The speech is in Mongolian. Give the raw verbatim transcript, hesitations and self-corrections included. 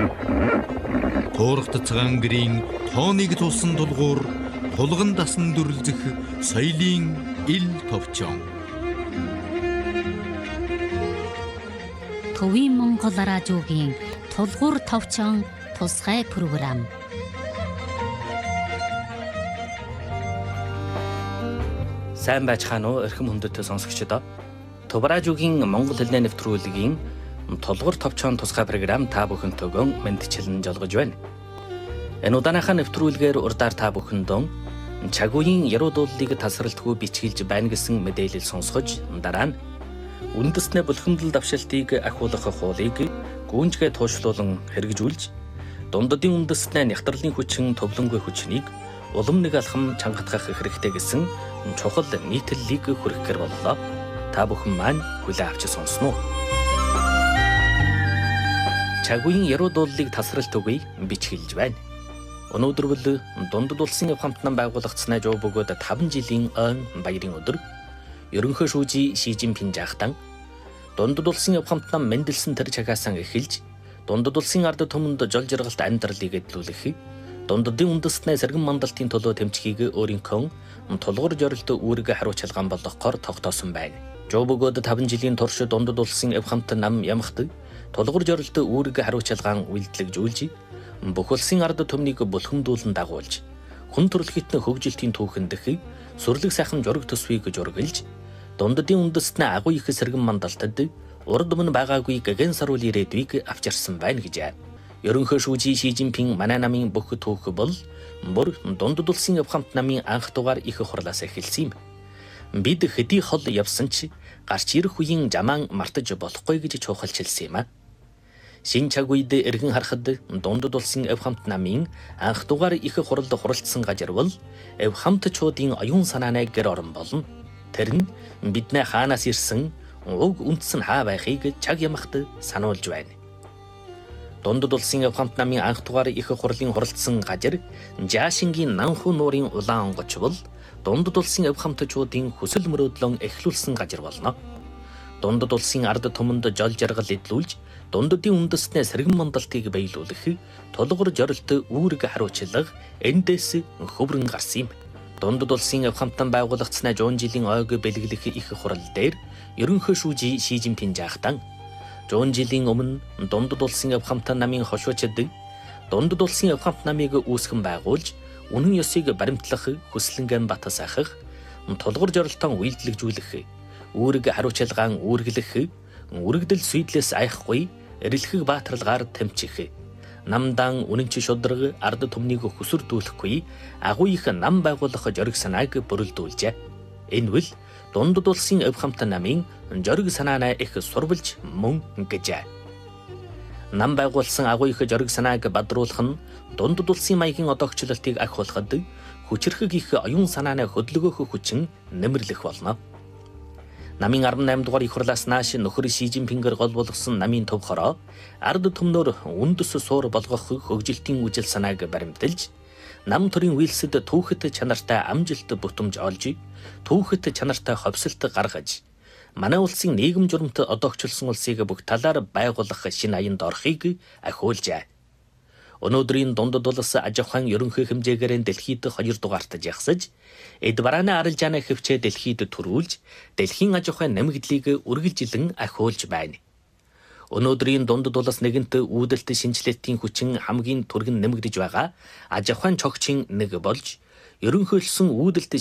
Туурхтцгаан гэрийн тооныг тулсан тулгуур тулган дасан дүрлзэх соёлын ил товчон. Төвийн Монгол радиогийн тулгуур товчон тусгай програм. Сайн байцгаана уу эрхэм хүндэт сонсогчдоо. Төв радиогийн Монгол хэлний нэвтрүүлгийн тулгуур товчон тусгай програм та бүхэнтэйгөө мэдчилэн жолгож байна. Энэ удааныхаа нэвтрүүлгээр урдаар та бүхэндөө цаг үеийн яруу дуулыг тасралтгүй бичгэлж байна гэсэн мэдээлэл сонсгож, дараа нь үндэснээ булхимдал давшилтыг ахиулах хуулийг гүнжгээ туушлуулан хэрэгжүүлж, дундадын үндэснээ нягтралын хүчин төвлөнгүй хүчнийг улам нэг алхам чангатгах хэрэгтэй гэсэн чухал нийтлэлийг хүргэхээр боллоо. Та бүхэн маань хүлээн авч сонсноо. Цаг үеийн яруу дуулыг тасралтгүй бичгэлж байна. Өнөөдөр бол дундад улсын яв хамтнан байгуулагдсанаа жоо бөгөөд таван жилийн өн баярын өдөр. Ерөнхий шүүжий Ши Жинпин жаахтан дундад улсын яв хамтнан мэндэлсэн тэр чагаас эхэлж дундад улсын ард түмэнд жол жаргалт амьдралыг эдлүүлэх, дундадын үндэстнээ сэргэн мандалтын төлөө тэмцэхийг өөрийнхөө тулгуур зорилт үүрэг хариуцлагаан болгохоор тогтоосон байна. Жоо бөгөөд таван жилийн турш дундад улсын яв хамтан нам ямхад тулгуур зорилт үүрэг хариуцлагаан үйлдэлжүүлж, бүх улсын ард түмнийг булхамдуулан дагуулж, хүн төрөлхитний хөгжилтийн түүхэндх сүрлэг сайхан жураг төсвийг жургалж, дундадын үндэстнээ агуу их сэргэн мандалтад урд өмнө байгаагүй гэгэн саруул ирээдүйг авчирсан байна гэжээ. Ерөнхий шүүжий Ши Жинпин манай намын бүх түүх бол бүр дундад улсын яв хамт намын анх дугаар их хурлаас эхэлсэн юм. Бид хэдий хол явсан ч гарч ирэх үеийн жамаан мартаж болохгүй гэж чухалчилсан юм а. Шинэ цаг үед эргэн харахад дундад улсын яв хамт намын анх дугаар их хуралд хуралдсан газар бол яв хамтчуудын оюун санааны гэр орон болно. Тэр нь биднээ хаанаас ирсэн, уг үндэс нь хаа байхыг чаг ямахт сануулж байна. Дундад улсын яв хамт намын анх дугаар их хурлын хуралдсан газар Жаашингийн Нанху нуурын улаан онгоч бол дундад улсын яв хамтчуудын хүсэл мөрөөдлөн эхлүүлсэн газар болно. Дундад улсын ард түмэнд жол жаргал эдлүүлж, дундадын үндэснээ сэргэн мандалтыг биелүүлэх, тулгуур зорилт үүрэг хариуцлага эндээс хөврөн гарсан юм. Дундад улсын яв хамтан байгуулагдсанаа жуун жилийн ойг бэлгэлэх их хурал дээр ерөнхий шүүжий Ши Жинпин жаахтан жуун жилийн өмнө дундад улсын яв хамтан намын хошуучид дундад улсын яв хамт намыг үүсгэн байгуулж, үнэн ёсыг баримтлах хүслэнгэн бата сайхах, тулгуур зорилтон үйлдэлжүүлэх, үүрэг хариуцлагаан үүргэлэх, үрэгдэл сүйдлээс айхгүй, эрэлхэг баатралгаар тэмчих, намдан үнэнч шудраг ард түмнийг хүсэрдүүлэхгүй, агуу их нам байгуулах зориг санааг бүрэлдүүлжээ. Энэ бол дундад улсын яв хамт намын зориг санаанаа их сурвалж мөн гэжээ. Нам байгуулсан агуу их зориг санааг бадруулах нь дундад улсын маягийн одоогчлолтыг ахиулахад хүчрхэг их оюун санааны хөдөлгөөх хүчин нэмэрлэх болно. Намын арван найман дугаар их хурлаас нааш нөхөр Ши Жинпингээр гол болгосон намын төв хороо ард түмнөр үндэс суур болгох хөгжилтийн үжил санааг баримталж, нам төрийн үйлсэд түүхэт чанартай амжилт бүтэмж олж, түүхэт чанартай ховсолт гаргаж, манай улсын нийгэм журамт одоогчлсон улсыг бүх талаар байгуулах шинэ аянд орохыг ахиулжээ. Өнөөдрийн дундад улс аж ахуйн ерөнхий хэмжээгээр дэлхийд хоёр дугаарт жагсаж, эд барааны арилжааны хөвчөө дэлхийд төрүүлж, дэлхийн аж ахуйн нэмэгдлийг үргэлжилэн ахиулж байна. Өнөөдрийн дундад улс нэгэнт үүдэлт шинжилгээний хүчин хамгийн түргэн нэмэгдэж байгаа аж ахуйн чогчийн нэг болж, ерөнхийлсөн үүдэлт